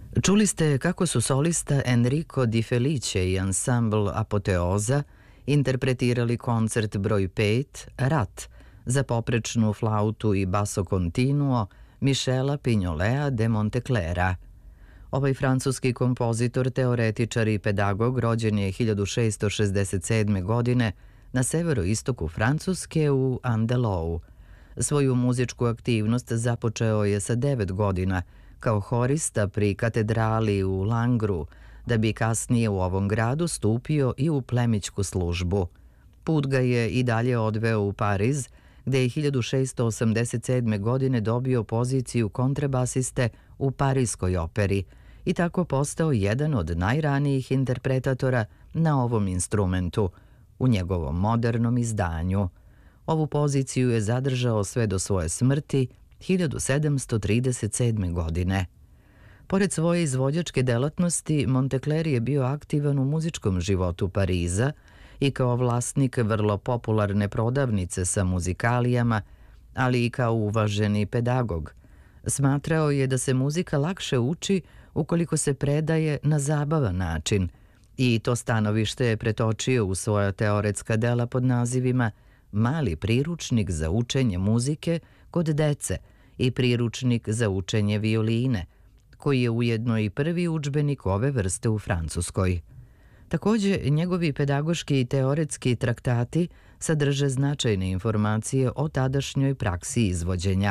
Čuli ste kako su solista Enrico Di Felice i ansambl Apoteoza interpretirali koncert broj 5 Rat za poprečnu flautu i basso continuo Michela Pignolea de Monteclera. Ovaj francuski kompozitor, teoretičar i pedagog rođen je 1667. godine na severoistoku Francuske u Andelou. Svoju muzičku aktivnost započeo je sa 9 godina kao horista pri katedrali u Langru, da bi kasnije u ovom gradu stupio i u plemićku službu. Put ga je i dalje odveo u Pariz, gde je 1687. godine dobio poziciju kontrabasiste u Parijskoj operi i tako postao jedan od najranijih interpretatora na ovom instrumentu, u njegovom modernom izdanju. Ovu poziciju je zadržao sve do svoje smrti 1737. godine. Pored svoje izvođačke delatnosti, Montecler je bio aktivan u muzičkom životu Pariza i kao vlasnik vrlo popularne prodavnice sa muzikalijama, ali i kao uvaženi pedagog. Smatrao je da se muzika lakše uči ukoliko se predaje na zabavan način i to stanovište je pretočio u svoja teoretska dela pod nazivima Mali priručnik za učenje muzike kod dece i Priručnik za učenje violine, koji je ujedno i prvi udžbenik ove vrste u Francuskoj. Takođe, njegovi pedagoški i teoretski traktati sadrže značajne informacije o tadašnjoj praksi izvođenja.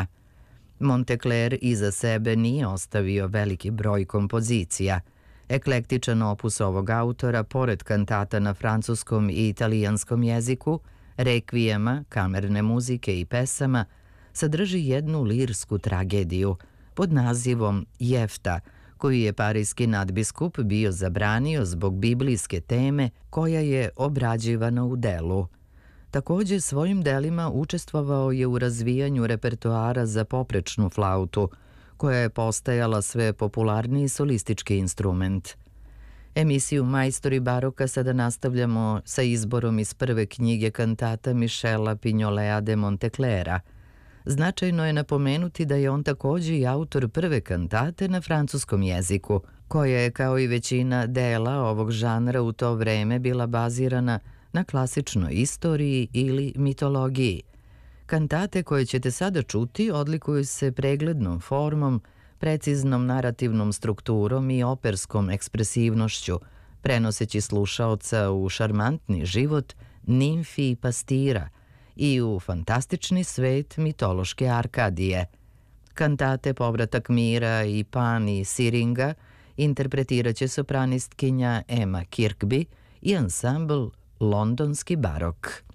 Montecler iza sebe nije ostavio veliki broj kompozicija. Eklektičan opus ovog autora, pored kantata na francuskom i italijanskom jeziku, rekvijema, kamerne muzike i pesama, sadrži jednu lirsku tragediju pod nazivom Jefta, koju je parijski nadbiskup bio zabranio zbog biblijske teme koja je obrađivana u delu. Takođe, svojim delima učestvovao je u razvijanju repertoara za poprečnu flautu, koja je postajala sve popularniji solistički instrument. Emisiju Majstori baroka sada nastavljamo sa izborom iz prve knjige kantata Michela Pignolea de Monteclera. Značajno je napomenuti da je on takođe i autor prve kantate na francuskom jeziku, koja je, kao i većina dela ovog žanra u to vreme, bila bazirana na klasičnoj istoriji ili mitologiji. Kantate koje ćete sada čuti odlikuju se preglednom formom, preciznom narativnom strukturom i operskom ekspresivnošću, prenoseći slušaoca u šarmantni život nimfi i pastira i u fantastični svet mitološke Arkadije. Kantate Povratak mira i Pan iz Siringa interpretiraće sopranistkinja Emma Kirkby i ansambl Londonski barok.